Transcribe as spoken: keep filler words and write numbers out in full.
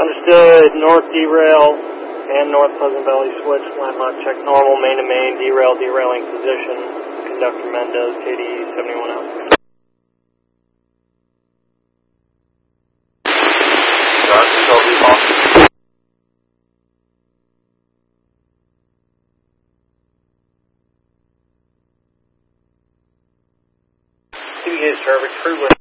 Understood. North derail and North Pleasant Valley switch. Landmark check normal. Main to main. Derail, derailing position. Conductor Mendez, K D seventy-one out. Two years service crew.